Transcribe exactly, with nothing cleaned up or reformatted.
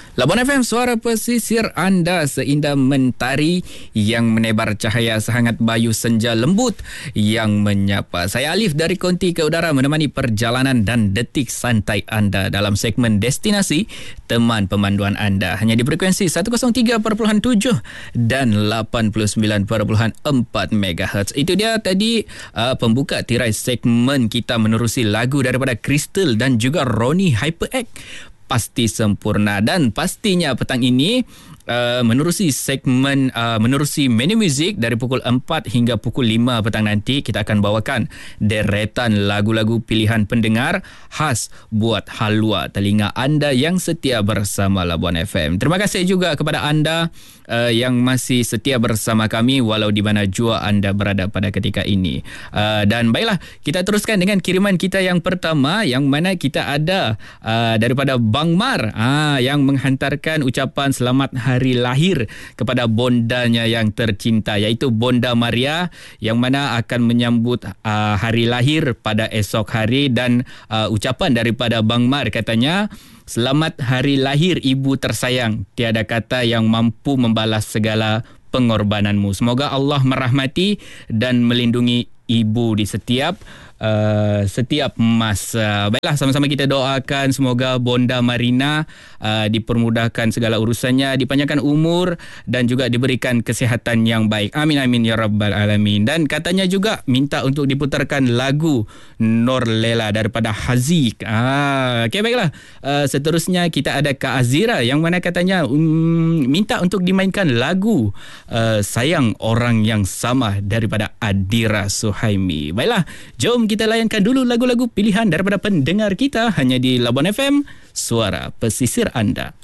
Labuan F M, suara pesisir anda, seindah mentari yang menebar cahaya, sehangat bayu senja lembut yang menyapa. Saya Alif dari Konti ke Udara menemani perjalanan dan detik santai anda dalam segmen Destinasi Teman Pemanduan anda. Hanya di frekuensi seratus tiga perpuluhan tujuh dan lapan puluh sembilan perpuluhan empat megahertz. Itu dia tadi uh, pembuka tirai segmen kita menerusi lagu daripada Crystal dan juga Ronnie Hyperact, Pasti Sempurna. Dan pastinya petang ini uh, menerusi segmen uh, menerusi menu muzik dari pukul empat hingga pukul lima petang nanti, kita akan bawakan deretan lagu-lagu pilihan pendengar khas buat halwa telinga anda yang setia bersama Labuan F M. Terima kasih juga kepada anda uh, yang masih setia bersama kami walau di mana jua anda berada pada ketika ini. Uh, dan baiklah, kita teruskan dengan kiriman kita yang pertama, yang mana kita ada uh, daripada Bang Mar, ah, yang menghantarkan ucapan selamat hari lahir kepada bondanya yang tercinta, iaitu Bonda Maria, yang mana akan menyambut uh, hari lahir pada esok hari. Dan uh, ucapan daripada Bang Mar katanya, selamat hari lahir ibu tersayang, tiada kata yang mampu membalas segala pengorbananmu. Semoga Allah merahmati dan melindungi ibu di setiap Uh, setiap masa. Baiklah, sama-sama kita doakan semoga Bonda Marina uh, dipermudahkan segala urusannya, dipanjangkan umur dan juga diberikan kesihatan yang baik. Amin amin ya rabbal alamin. Dan katanya juga minta untuk diputarkan lagu Nur Lela daripada Haziq. Ah, okey, baiklah. Uh, seterusnya kita ada Kak Azira yang mana katanya um, minta untuk dimainkan lagu uh, Sayang Orang Yang Sama daripada Adira Suhaimi. Baiklah, jom kita layankan dulu lagu-lagu pilihan daripada pendengar kita hanya di Labuan F M, suara pesisir anda.